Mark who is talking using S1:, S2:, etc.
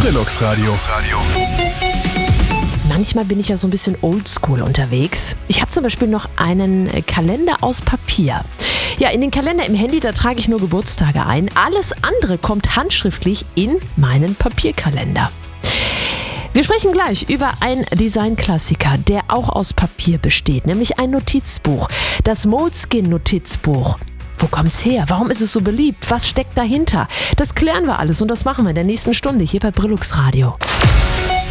S1: Brillux Radio.
S2: Manchmal bin ich ja so ein bisschen oldschool unterwegs. Ich habe zum Beispiel noch einen Kalender aus Papier. Ja, in den Kalender im Handy, da trage ich nur Geburtstage ein. Alles andere kommt handschriftlich in meinen Papierkalender. Wir sprechen gleich über einen Designklassiker, der auch aus Papier besteht, nämlich ein Notizbuch, das Moleskine-Notizbuch. Wo kommt's her? Warum ist es so beliebt? Was steckt dahinter? Das klären wir alles und das machen wir in der nächsten Stunde hier bei Brillux Radio.